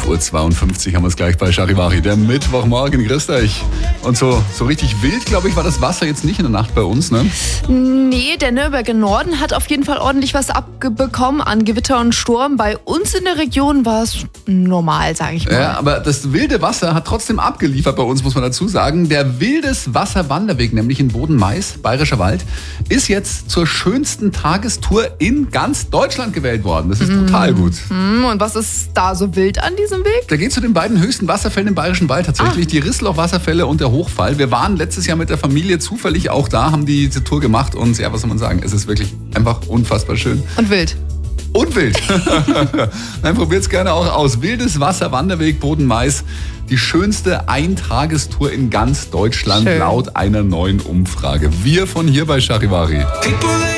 11.52 Uhr haben wir es gleich bei Charivari, der Mittwochmorgen. Grüßt euch. Und so richtig wild, glaube ich, war das Wasser jetzt nicht in der Nacht bei uns, ne? Nee, der Nürnberger Norden hat auf jeden Fall ordentlich was abbekommen an Gewitter und Sturm. Bei uns in der Region war es normal, sage ich mal. Ja, aber das wilde Wasser hat trotzdem abgeliefert bei uns, muss man dazu sagen. Der Wildes-Wasser-Wanderweg, nämlich in Boden-Mais, Bayerischer Wald, ist jetzt zur schönsten Tagestour in ganz Deutschland gewählt worden. Das ist total gut. Und was ist da so wild an diesem Weg? Da geht es zu den beiden höchsten Wasserfällen im Bayerischen Wald tatsächlich. Die Rissloch-Wasserfälle und der Hochfall. Wir waren letztes Jahr mit der Familie zufällig auch da, haben diese Tour gemacht und ja, was soll man sagen, es ist wirklich einfach unfassbar schön. Und wild. Und wild. Nein, probiert's gerne auch aus. Wildes Wasser, Wanderweg, Boden-Mais. Die schönste Eintagestour in ganz Deutschland, Schön. laut einer neuen Umfrage. Wir von hier bei Charivari.